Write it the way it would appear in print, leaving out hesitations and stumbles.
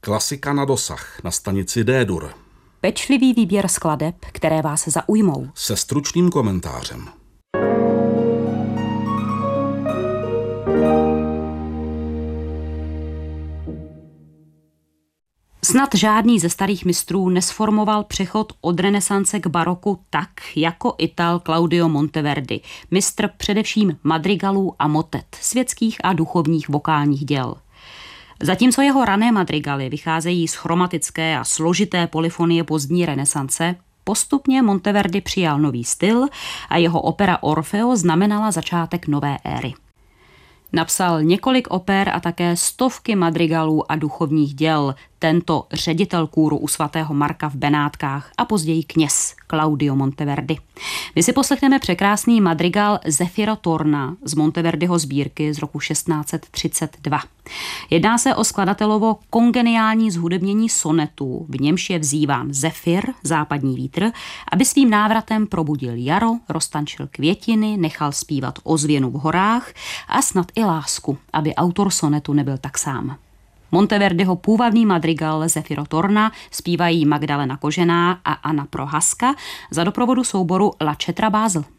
Klasika na dosah na stanici D-dur. Pečlivý výběr skladeb, které vás zaujmou. Se stručným komentářem. Snad žádný ze starých mistrů nesformoval přechod od renesance k baroku tak, jako Ital Claudio Monteverdi, mistr především madrigalů a motet, světských a duchovních vokálních děl. Zatímco jeho rané madrigaly vycházejí z chromatické a složité polyfonie pozdní renesance, postupně Monteverdi přijal nový styl a jeho opera Orfeo znamenala začátek nové éry. Napsal několik oper a také stovky madrigalů a duchovních děl, tento ředitel kůru u svatého Marka v Benátkách a později kněz Claudio Monteverdi. My si poslechneme překrásný madrigal Zefiro Torna z Monteverdiho sbírky z roku 1632. Jedná se o skladatelovo kongeniální zhudebnění sonetu, v němž je vzýván Zefir, západní vítr, aby svým návratem probudil jaro, roztančil květiny, nechal zpívat ozvěnu v horách a snad i lásku, aby autor sonetu nebyl tak sám. Monteverdiho půvabný madrigal Zefiro Torna zpívají Magdalena Kožená a Anna Prohaska za doprovodu souboru La Cetra Basel.